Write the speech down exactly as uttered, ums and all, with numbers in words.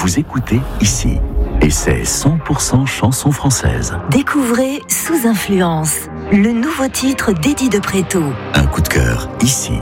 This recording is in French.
vous écoutez ici. Et c'est cent pour cent chanson française. Découvrez Sous Influence, le nouveau titre d'Eddie de Préto. Un coup de cœur ici.